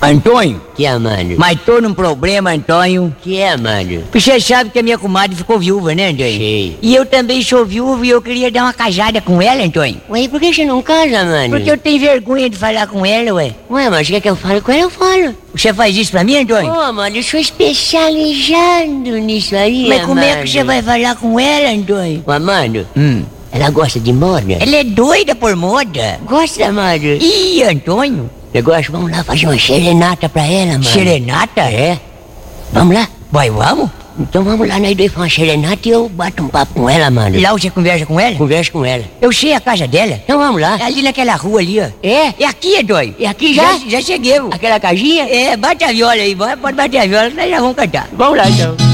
Antônio? Que é, mano? Mas tô num problema, Antônio. Que é, mano? Você sabe que a minha comadre ficou viúva, né, Antônio? Sei. E eu também sou viúvo e eu queria dar uma casada com ela, Antônio. Ué, por que você não casa, mano? Porque eu tenho vergonha de falar com ela, ué. Ué, mas quer que eu fale com ela? Eu falo. Você faz isso pra mim, Antônio? Ô, mano, eu sou especializado nisso aí, Mas como é mano. que você vai falar com ela, Antônio? Ué, mano, ela gosta de moda? Ela é doida por moda. Gosta, mano? Ih, Antônio. Negócio, vamos lá fazer uma serenata pra ela, mano. Serenata? É. Vamos lá? Vai, vamos? Então vamos lá, nós dois pra uma serenata e eu bato um papo com ela, mano. Lá você conversa com ela? Conversa com ela. Eu sei a casa dela. Então vamos lá. É ali naquela rua ali, ó. É? É aqui, Antônio. É aqui já? Já cheguei. Aquela casinha? É, bate a viola aí, pode bater a viola, nós já vamos cantar. Vamos lá, então.